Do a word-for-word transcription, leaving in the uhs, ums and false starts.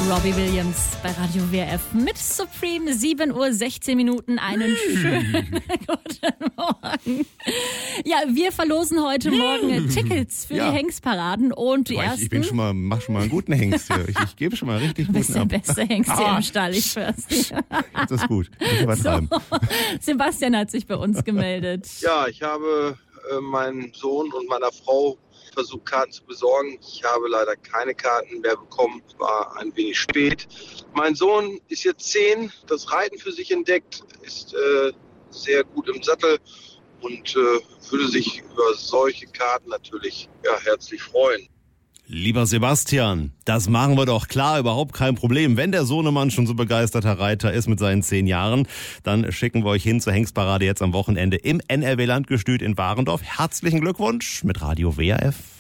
Robbie Williams bei Radio W R F mit Supreme, sieben Uhr sechzehn Minuten, einen schönen guten Morgen. Ja, wir verlosen heute Morgen Tickets für Ja. die Hengstparaden und die Aber ersten... Ich, ich bin schon mal, mach schon mal einen guten Hengst hier. Ich, ich gebe schon mal richtig Du bist guten der ab. beste Hengst hier Ah. im Stall, ich schwör's dir. Das ist gut. Nicht übertreiben. So, Sebastian hat sich bei uns gemeldet. Ja, ich habe äh, meinen Sohn und meiner Frau versucht, Karten zu besorgen. Ich habe leider keine Karten mehr bekommen, war ein wenig spät. Mein Sohn ist jetzt zehn, das Reiten für sich entdeckt, ist äh, sehr gut im Sattel und äh, würde sich über solche Karten natürlich ja, herzlich freuen. Lieber Sebastian, das machen wir doch klar, überhaupt kein Problem. Wenn der Sohnemann schon so begeisterter Reiter ist mit seinen zehn Jahren, dann schicken wir euch hin zur Hengstparade jetzt am Wochenende im N R W Landgestüt in Warendorf. Herzlichen Glückwunsch mit Radio W R F.